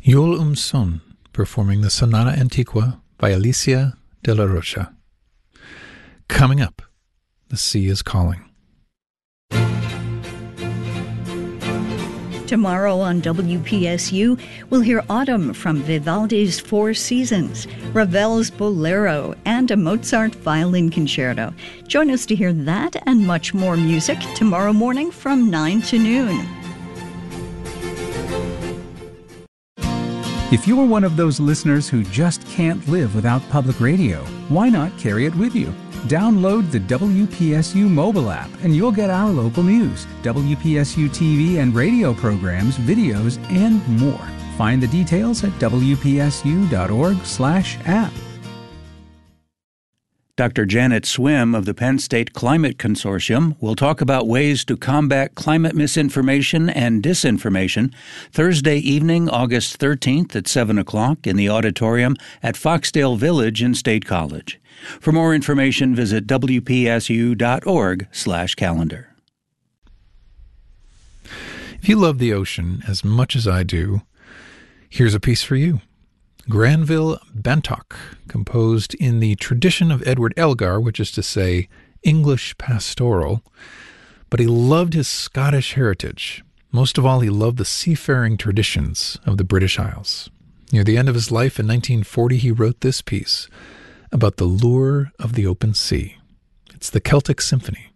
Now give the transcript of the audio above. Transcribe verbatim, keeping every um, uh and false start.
Yul Um Son performing the Sonata Antiqua by Alicia de la Rocha. Coming up, The Sea is Calling. Tomorrow on W P S U, we'll hear Autumn from Vivaldi's Four Seasons, Ravel's Bolero, and a Mozart violin concerto. Join us to hear that and much more music tomorrow morning from nine to noon. If you're one of those listeners who just can't live without public radio, why not carry it with you? Download the W P S U mobile app and you'll get our local news, W P S U T V and radio programs, videos, and more. Find the details at W P S U dot org slash app. Doctor Janet Swim of the Penn State Climate Consortium will talk about ways to combat climate misinformation and disinformation Thursday evening, August thirteenth at seven o'clock in the auditorium at Foxdale Village in State College. For more information, visit W P S U dot org slash calendar. If you love the ocean as much as I do, here's a piece for you. Granville Bantock, composed in the tradition of Edward Elgar, which is to say English pastoral, but he loved his Scottish heritage. Most of all, he loved the seafaring traditions of the British Isles. Near the end of his life in nineteen forty, he wrote this piece about the lure of the open sea. It's the Celtic Symphony.